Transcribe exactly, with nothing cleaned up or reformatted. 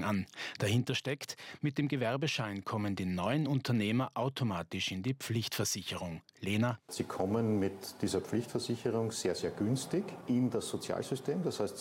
Anfang an. Dahinter steckt, mit dem Gewerbeschein kommen die neuen Unternehmer automatisch in die Pflichtversicherung. Lena? Sie kommen mit dieser Pflichtversicherung sehr, sehr günstig in das Sozialsystem. Das heißt,